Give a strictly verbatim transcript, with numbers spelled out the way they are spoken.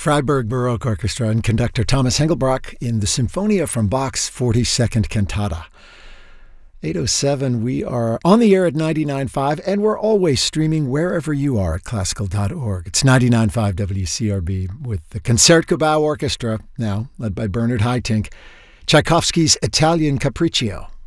Freiburg Baroque Orchestra and conductor Thomas Hengelbrock in the Symphonia from Bach's forty-second Cantata. eight oh seven, we are on the air at ninety-nine point five, and we're always streaming wherever you are at classical dot org. It's ninety-nine point five W C R B with the Concertgebouw Orchestra, now led by Bernard Haitink, Tchaikovsky's Italian Capriccio.